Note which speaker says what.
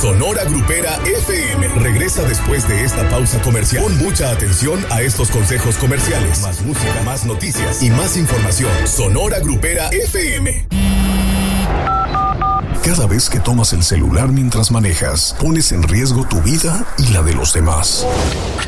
Speaker 1: Sonora Grupera FM regresa después de esta pausa comercial. Pon mucha atención a estos consejos comerciales. Más música, más noticias y más información. Sonora Grupera FM. Cada vez que tomas el celular mientras manejas, pones en riesgo tu vida y la de los demás.